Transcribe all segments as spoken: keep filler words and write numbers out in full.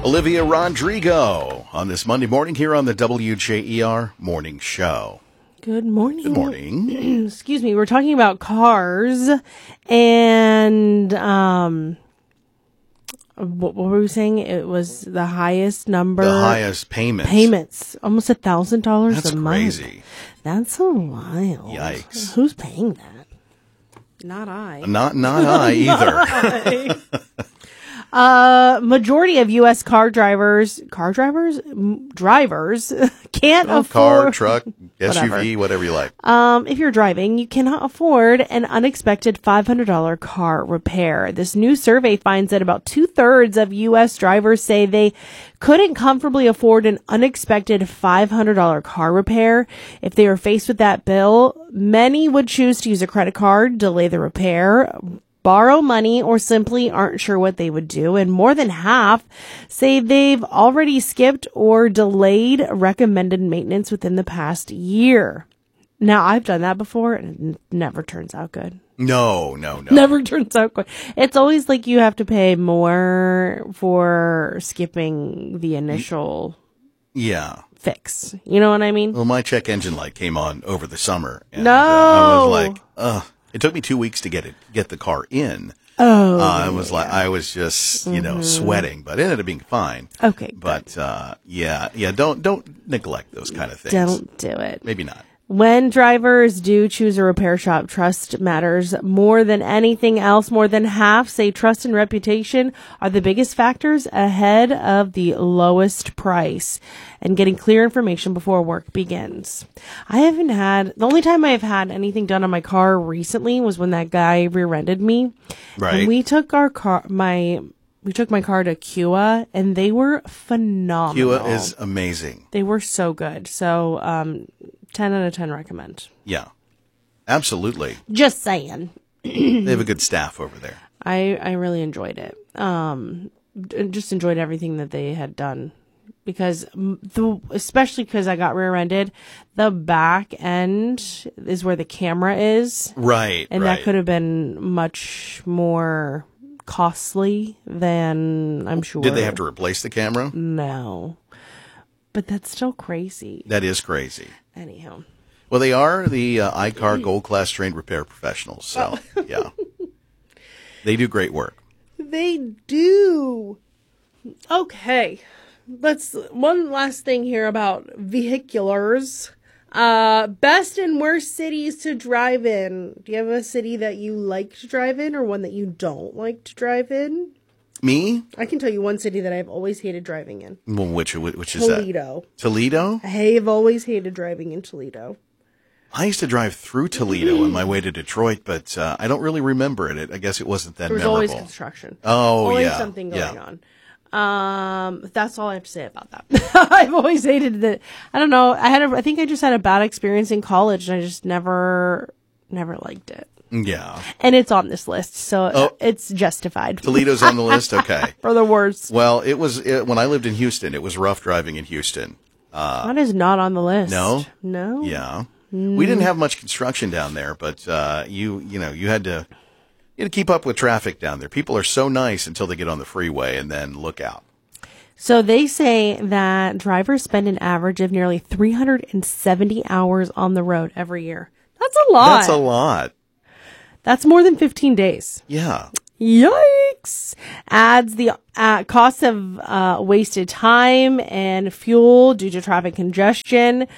Olivia Rodrigo on this Monday morning here on the W J E R Morning Show. Good morning. Good morning. Excuse me. We're talking about cars and um, what, what were we saying? It was the highest number. The highest payments. Payments. Almost a thousand dollars That's a month. crazy. That's a wild. Yikes. Who's paying that? Not I. Not not I either. Uh, majority of U S car drivers, car drivers, M- drivers can't Oh, afford car, truck, S U V, whatever. whatever you like. Um, if you're driving, you cannot afford an unexpected five hundred dollars car repair. This new survey finds that about two thirds of U S drivers say they couldn't comfortably afford an unexpected five hundred dollars car repair. If they were faced with that bill, many would choose to use a credit card, delay the repair, borrow money, or simply aren't sure what they would do. And more than half say they've already skipped or delayed recommended maintenance within the past year. Now, I've done that before and it never turns out good. No, no, no. Never turns out good. It's always like you have to pay more for skipping the initial Yeah. fix. You know what I mean? Well, my check engine light came on over the summer. And, No. Uh, I was like, ugh. It took me two weeks to get it, get the car in. Oh. Uh, I was like, I was just, you know, Mm-hmm. sweating, but it ended up being fine. Okay. good. But, uh, yeah, yeah, don't, don't neglect those kind of things. Don't do it. Maybe not. When drivers do choose a repair shop, trust matters more than anything else. More than half say trust and reputation are the biggest factors ahead of the lowest price and getting clear information before work begins. I haven't had, the only time I've had anything done on my car recently was when that guy rear-ended me. Right. And we took our car, my, we took my car to Q A and they were phenomenal. Q A is amazing. They were so good. So, um, ten out of ten recommend. Yeah, absolutely. Just saying. They have a good staff over there. I, I really enjoyed it. Um, d- just enjoyed everything that they had done because m- the, especially because I got rear-ended, the back end is where the camera is. Right. And right. that could have been much more costly than I'm sure. Did they have to replace the camera? No, but that's still crazy. That is crazy. Anyhow. Well, they are the uh, iCar Gold Class trained repair professionals. So, yeah. They do great work. They do. Okay. Let's one last thing here about vehiculars. Uh best and worst cities to drive in. Do you have a city that you like to drive in or one that you don't like to drive in? Me? I can tell you one city that I've always hated driving in. Well, which which is that? Toledo. Toledo? I have always hated driving in Toledo. I used to drive through Toledo on my way to Detroit, but uh, I don't really remember it. I guess it wasn't that There was memorable. always construction. Oh, always yeah. something going yeah. on. Um, that's all I have to say about that. I've always hated that. I don't know. I had a, I think I just had a bad experience in college and I just never, never liked it. Yeah. And it's on this list, so Oh. it's justified. Toledo's on the list? Okay. For the worst. Well, it was, it, when I lived in Houston, it was rough driving in Houston. That is not on the list. No? No. Yeah. We didn't have much construction down there, but uh, you, you know, you had to, you had to keep up with traffic down there. People are so nice until they get on the freeway and then look out. So they say that drivers spend an average of nearly three hundred seventy hours on the road every year. That's a lot. That's a lot. That's more than fifteen days. Yeah. Yikes. Adds the uh, cost of uh, wasted time and fuel due to traffic congestion.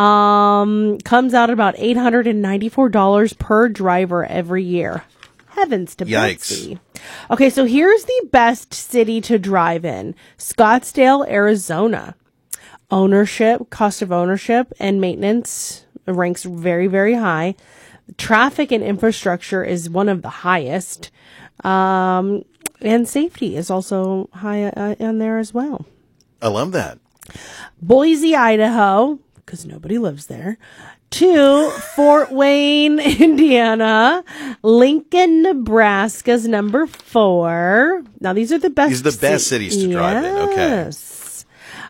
Um, comes out about eight hundred ninety-four dollars per driver every year. Heavens to Yikes. Betsy. Okay, so here's the best city to drive in. Scottsdale, Arizona. Ownership, cost of ownership and maintenance ranks very, very high. Traffic and infrastructure is one of the highest. Um, and safety is also high uh, on there as well. I love that. Boise, Idaho, because nobody lives there. Two, Fort Wayne, Indiana. Lincoln, Nebraska's number four. Now, these are the best. These are the best ci- cities to drive in. Okay. Yes.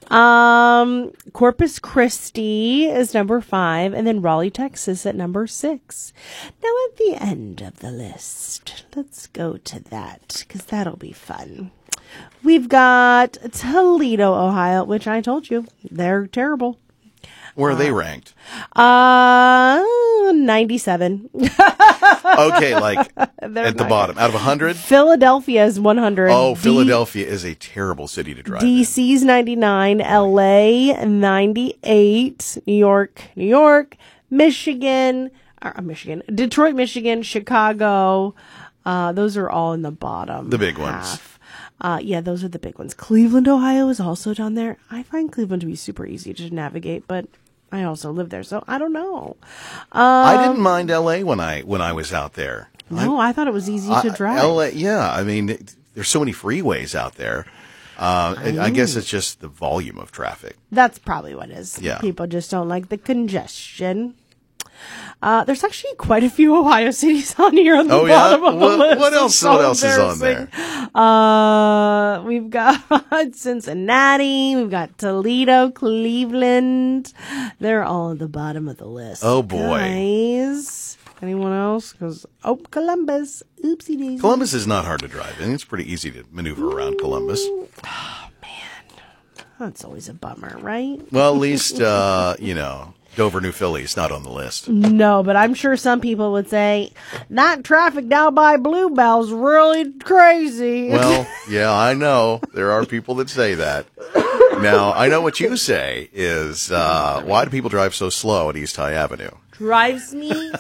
Um, Corpus Christi is number five, and then Raleigh, Texas at number six. Now, at the end of the list, let's go to that, because that'll be fun. We've got Toledo, Ohio, which I told you, they're terrible. Where are they ranked? Uh, ninety-seven. Okay, like They're at the not bottom. Out of one hundred? Philadelphia is one hundred. Oh, D- Philadelphia is a terrible city to drive in. D C's ninety-nine. L A ninety-eight. New York, New York. Michigan, uh, Michigan. Detroit, Michigan. Chicago. Uh, those are all in the bottom. The big half. ones. Uh, yeah, those are the big ones. Cleveland, Ohio is also down there. I find Cleveland to be super easy to navigate, but I also live there, so I don't know. Um, I didn't mind L A when I when I was out there. No, I, I thought it was easy to drive. I, L A, yeah, I mean, it, there's so many freeways out there. Uh, I, I guess it's just the volume of traffic. That's probably what it is. Yeah. People just don't like the congestion. Uh, there's actually quite a few Ohio cities on here on the Oh, yeah? bottom of the What- list. what else- It's so what else is on embarrassing. Uh, we've got Cincinnati, we've got Toledo, Cleveland. They're all at the bottom of the list. Oh, boy. Guys. Anyone else? Because, oh, Columbus. Oopsie daisy. Columbus is not hard to drive in. It's pretty easy to maneuver around Columbus. That's always a bummer, right? Well, at least, uh, you know, Dover, New Philly is not on the list. No, but I'm sure some people would say that traffic down by Bluebell's really crazy. Well, yeah, I know. There are people that say that. Now, I know what you say is, uh, why do people drive so slow at East High Avenue? Drives me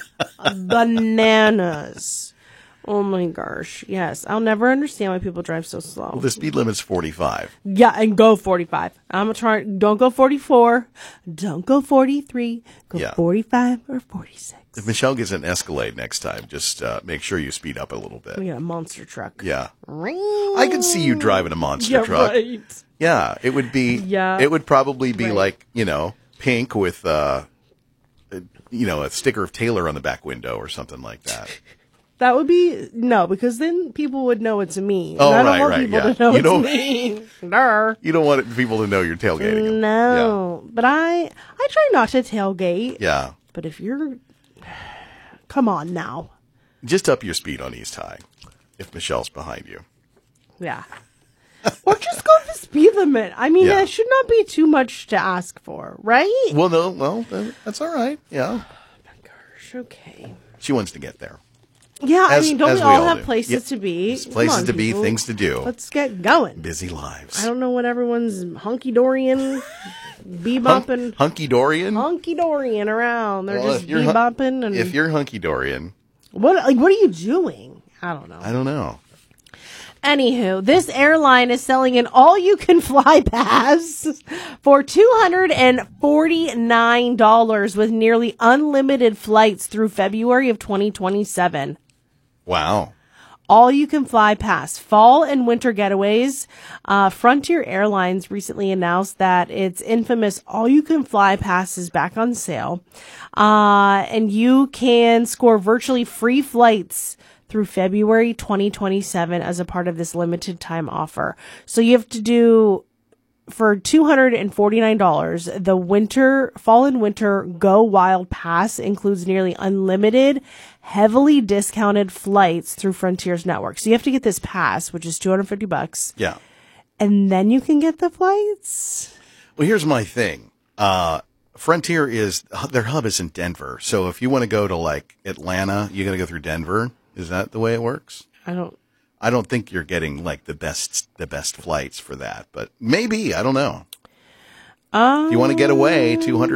bananas. Oh my gosh. Yes. I'll never understand why people drive so slow. Well, the speed limit's forty-five. Yeah, and go forty-five. I'm gonna try. Don't go forty-four. Don't go forty-three. Go Yeah. forty-five or forty-six. If Michelle gets an Escalade next time, just uh, make sure you speed up a little bit. We got a monster truck. Yeah. I I could see you driving a monster yeah, truck. Right. Yeah, it would be. Yeah. It would probably be Right. like, you know, pink with, uh, uh, you know, a sticker of Taylor on the back window or something like that. That would be no, because then people would know it's me. Oh, and I don't right, want right, people yeah. to know You it's don't- me. Nar. You don't want it, people to know you're tailgating them. No, but I I try not to tailgate. Yeah. Yeah. But if you're, come on now. Just up your speed on East High if Michelle's behind you. Yeah. Or just go the speed limit. I mean, Yeah. that should not be too much to ask for, right? Well, no, well, uh, that's all right. Yeah. Gosh, okay. She wants to get there. Yeah, I As- mean, don't as we we all all have do. places Yeah. to be? There's Come places on, to be, people. things to do. Let's get going. Busy lives. I don't know what everyone's hunky-dorian, bebopping, Hunky Dorian? hunky-dorian around. They're Well, just if you're hun- bebopping and If you're Hunky Dorian, what? Like, what are you doing? I don't know. I don't know. Anywho, this airline is selling an all-you-can-fly pass for two hundred forty-nine dollars with nearly unlimited flights through February of twenty twenty-seven. Wow. All-you-can-fly pass. Fall and winter getaways. Uh, Frontier Airlines recently announced that its infamous all-you-can-fly pass is back on sale. Uh, and you can score virtually free flights through February twenty twenty-seven as a part of this limited time offer. So you have to do, for two hundred forty-nine dollars, the winter, fall and winter Go Wild Pass includes nearly unlimited, heavily discounted flights through Frontier's network. So you have to get this pass, which is two hundred fifty bucks, Yeah. and then you can get the flights. Well, here's my thing. Uh, Frontier is, their hub is in Denver. So if you want to go to like Atlanta, you got to go through Denver. Is that the way it works? I don't, I don't think you're getting like the best, the best flights for that, but maybe, I don't know. um, If you want to get away, two hundred